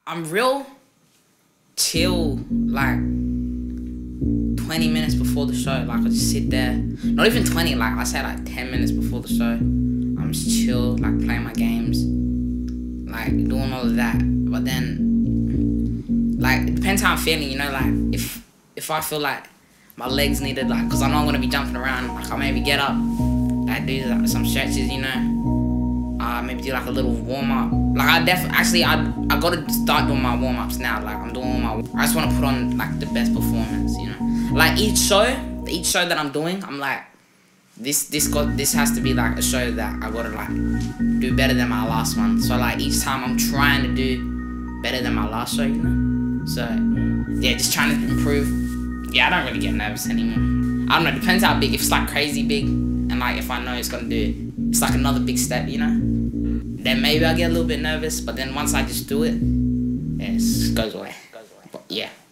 I'm real chill, like 20 minutes before the show. Like, I just sit there. Not even 20, like, I say like 10 minutes before the show. I'm just chill, like, playing my games, like, doing all of that. But then, like, it depends how I'm feeling, you know, like, if I feel like my legs needed, like, because I know I'm going to be jumping around, like, I'll maybe get up, like, do like, some stretches, you know. Maybe do like a little warm-up. Like, I got to start doing my warm-ups now. Like, I'm doing all my, I just want to put on, like, the best performance, you know. Like, each show that I'm doing, I'm like, this has to be, like, a show that I got to, like, do better than my last one. So, like, each time I'm trying to do better than my last show, you know. So, yeah, just trying to improve. Yeah, I don't really get nervous anymore. I don't know, it depends how big. If it's, like, crazy big, and, like, if I know it's gonna do, it's like another big step, you know, then maybe I'll get a little bit nervous, but then once I just do it, it goes away. But yeah.